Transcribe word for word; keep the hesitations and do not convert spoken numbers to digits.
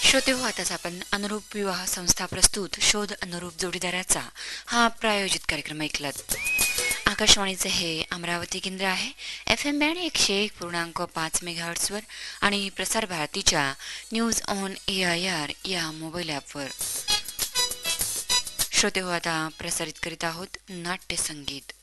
श्रोते हो, आताच आपण अनुरूप विवाह संस्था प्रस्तुत शोध अनुरूप जोडीदाराचा हा प्रायोजित कार्यक्रम ऐकलात. आकाशवाणीचे हे अमरावती केंद्र आहे. एफ एम बँड एकशे एक पूर्णांक पाच मेगाहर्ट्सवर आणि प्रसार भारतीच्या news on A I R या मोबाईल ॲपवर. श्रोते हो, आता प्रसारित करीत आहोत नाट्यसंगीत.